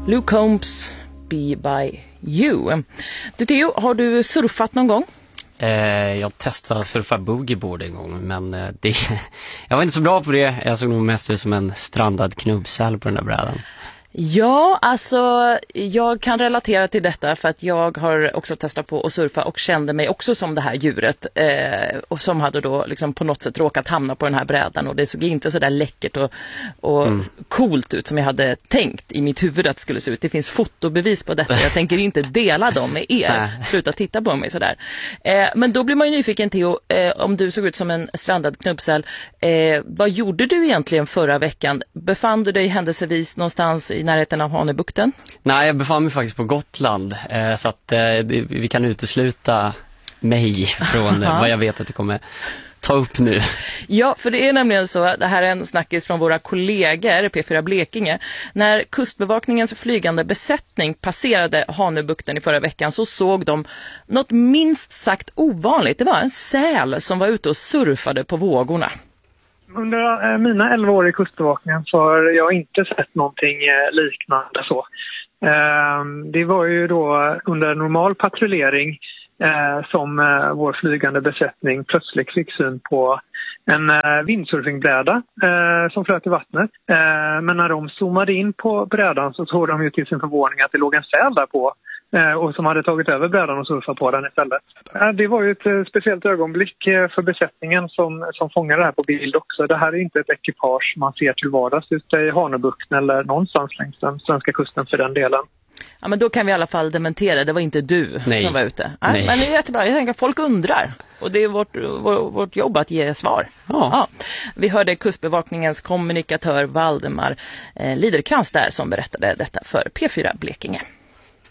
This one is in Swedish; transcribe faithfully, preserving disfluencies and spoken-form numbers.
Luke Combs, Be By You. Du Theo, har du surfat någon gång? Eh, jag testade surfa boogieboard en gång, men eh, det, jag var inte så bra på det. Jag såg nog mest ut som en strandad knubbsäl på den där brädan. Ja, alltså jag kan relatera till detta för att jag har också testat på att surfa och kände mig också som det här djuret eh, och som hade då liksom på något sätt råkat hamna på den här brädan, och det såg inte så där läckert och, och mm. coolt ut som jag hade tänkt i mitt huvud att det skulle se ut. Det finns fotobevis på detta. Jag tänker inte dela dem med er. Sluta titta på mig sådär. Eh, men då blir man ju nyfiken, Theo, eh, om du såg ut som en strandad knubbsäl. Eh, vad gjorde du egentligen förra veckan? Befann du dig händelsevis någonstans i närheten av Hanöbukten? Nej, jag befann mig faktiskt på Gotland, eh, så att eh, det, vi kan utesluta mig från vad jag vet att det kommer ta upp nu. Ja, för det är nämligen så, det här är en snackis från våra kollegor P fyra Blekinge. När kustbevakningens flygande besättning passerade Hanöbukten i förra veckan så såg de något minst sagt ovanligt. Det var en säl som var ute och surfade på vågorna. Under mina elva år i kustbevakningen så har jag inte sett någonting liknande så. Det var ju då under normal patrullering som vår flygande besättning plötsligt fick syn på en windsurfingbräda som flöt i vattnet. Men när de zoomade in på brädan så såg de ju till sin förvåning att det låg en säl där på, och som hade tagit över brädan och surfat på den istället. Det var ju ett speciellt ögonblick för besättningen som, som fångade det här på bild också. Det här är inte ett ekipage man ser till vardags ute i Hanöbukten eller någonstans längs den svenska kusten för den delen. Ja, men då kan vi i alla fall dementera, det var inte du Nej. som var ute. Ja, Nej. Men det är jättebra, jag tänker att folk undrar. Och det är vårt, vår, vårt jobb att ge svar. Ja. Ja. Vi hörde kustbevakningens kommunikatör Valdemar eh, Liderkrans där som berättade detta för P fyra Blekinge.